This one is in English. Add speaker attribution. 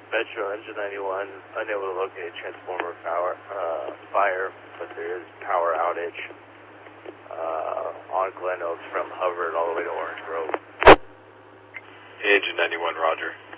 Speaker 1: Metro Engine 91, unable to locate transformer fire, but there is power outage on Glen Oaks from Hubbard all the way to Orange Grove.
Speaker 2: Engine 91, roger.